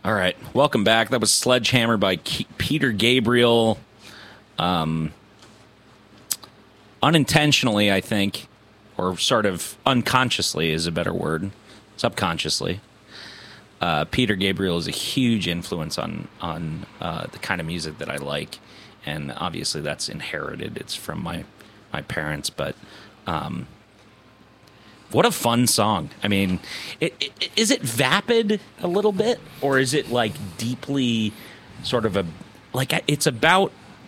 All right, welcome back. That was Sledgehammer by Peter Gabriel. Unintentionally, I think, or sort of unconsciously is a better word, subconsciously. Peter Gabriel is a huge influence on the kind of music that I like, and obviously that's inherited. It's from my parents, but what a fun song. I mean, is it vapid a little bit, or is it like deeply sort of it's about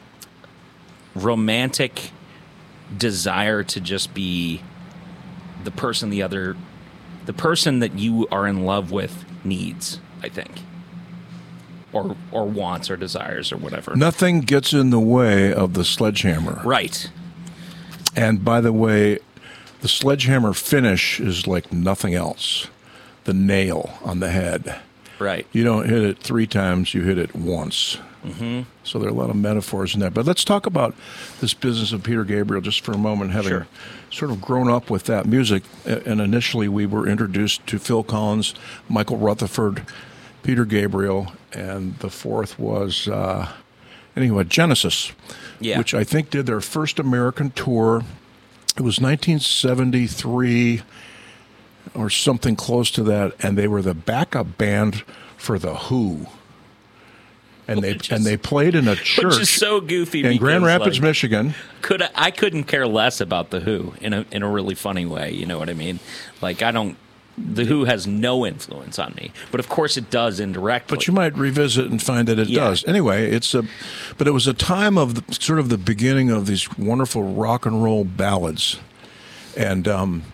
romantic desire to just be the person that you are in love with needs, I think, or wants or desires or whatever. Nothing gets in the way of the Sledgehammer. Right. And by the way, the Sledgehammer finish is like nothing else. The nail on the head. Right. You don't hit it 3 times, you hit it once. Mm-hmm. So there are a lot of metaphors in that. But let's talk about this business of Peter Gabriel just for a moment, having sort of grown up with that music. And initially we were introduced to Phil Collins, Michael Rutherford, Peter Gabriel, and the fourth was, Genesis, which I think did their first American tour. It was 1973 or something close to that, and they were the backup band for The Who. And they played in a church, which is so goofy in Grand Rapids, Michigan. I couldn't care less about The Who in a really funny way. You know what I mean? Like The Who has no influence on me, but of course it does indirectly. But you might revisit and find that it does. Anyway, but it was a time of sort of the beginning of these wonderful rock and roll ballads, and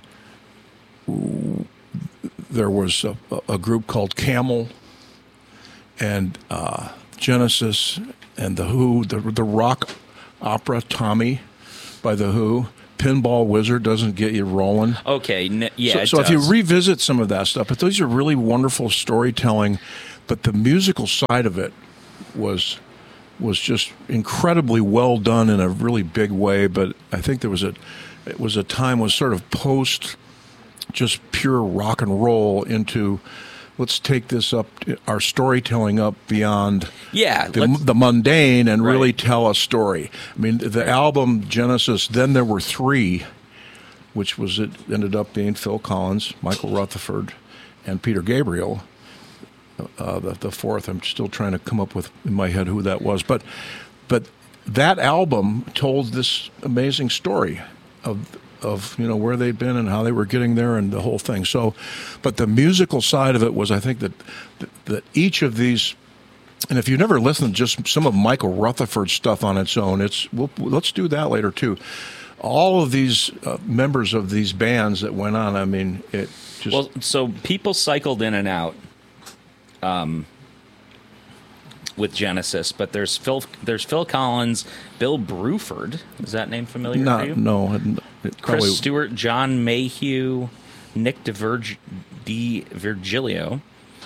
there was a group called Camel, and Genesis, and The Who, the rock opera Tommy by The Who. Pinball Wizard doesn't get you rolling. Okay, So if you revisit some of that stuff, but those are really wonderful storytelling, but the musical side of it was just incredibly well done in a really big way. But I think it was a time was sort of post just pure rock and roll into let's take this up, our storytelling up beyond the mundane and really tell a story. I mean, the album Genesis, then there were 3, which was it ended up being Phil Collins, Michael Rutherford, and Peter Gabriel. The fourth, I'm still trying to come up with in my head who that was. But that album told this amazing story of where they'd been and how they were getting there and the whole thing. So, but the musical side of it was, I think that each of these, and if you've never listened to just some of Michael Rutherford's stuff on its own, let's do that later too. All of these members of these bands that went on, I mean, it just... so people cycled in and out with Genesis, but there's Phil Collins, Bill Bruford. Is that name familiar to you? No. Chris Stewart, John Mayhew, Nick DiVirgilio,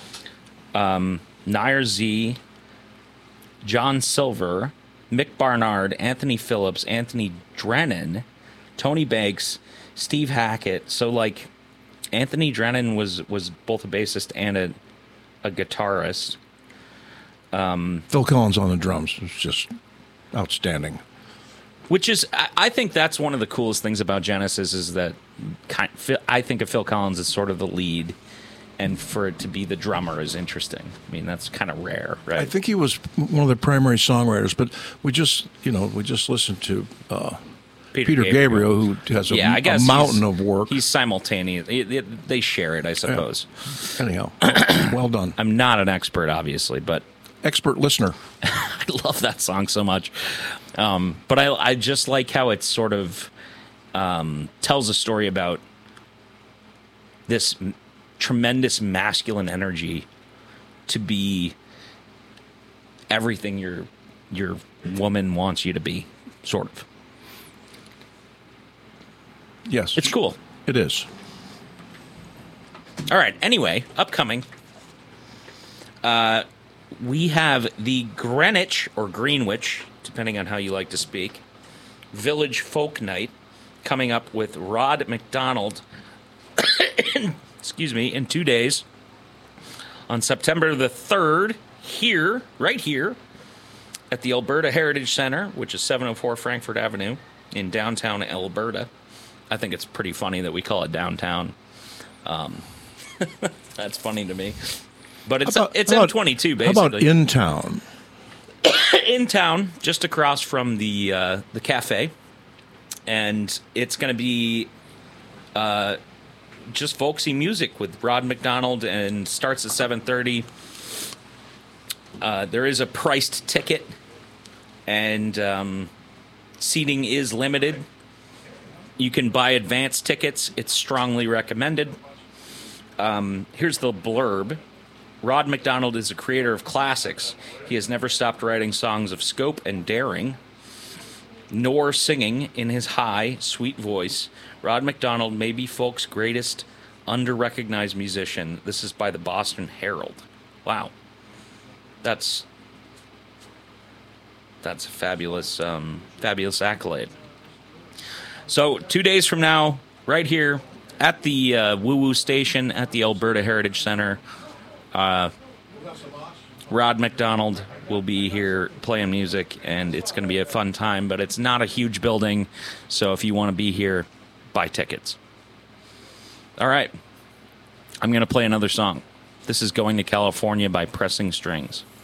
Nair Z, John Silver, Mick Barnard, Anthony Phillips, Anthony Drennan, Tony Banks, Steve Hackett. So, like, Anthony Drennan was both a bassist and a guitarist. Phil Collins on the drums was just outstanding. Which is, I think that's one of the coolest things about Genesis is that I think of Phil Collins as sort of the lead, and for it to be the drummer is interesting. I mean, that's kind of rare, right? I think he was one of the primary songwriters, but we just listened to Peter Gabriel, who has a mountain of work. He's simultaneous. They share it, I suppose. Yeah. Anyhow, well done. I'm not an expert, obviously, but... Expert listener. I love that song so much. But I just like how it sort of tells a story about this tremendous masculine energy to be everything your woman wants you to be, sort of. Yes. It's cool. It is. All right. Anyway, upcoming. We have the Greenwich, or Greenwich, depending on how you like to speak, Village Folk Night, coming up with Rod McDonald, excuse me, in 2 days. on September the 3rd, right here, at the Alberta Heritage Center, which is 704 Frankfurt Avenue in downtown Alberta. I think it's pretty funny that we call it downtown. That's funny to me. But it's M22, basically. How about in town? In town, just across from the cafe. And it's going to be just folksy music with Rod McDonald, and starts at 7:30. There is a priced ticket, and seating is limited. You can buy advance tickets. It's strongly recommended. Here's the blurb. Rod McDonald is a creator of classics. He has never stopped writing songs of scope and daring, nor singing in his high, sweet voice. Rod McDonald may be folk's greatest under-recognized musician. This is by the Boston Herald. Wow. That's a fabulous accolade. So 2 days from now, right here at the Woo Woo Station at the Alberta Heritage Center, Rod McDonald will be here playing music, and it's going to be a fun time, but it's not a huge building, so if you want to be here, buy tickets. All right. I'm going to play another song. This is Going to California by Pressing Strings.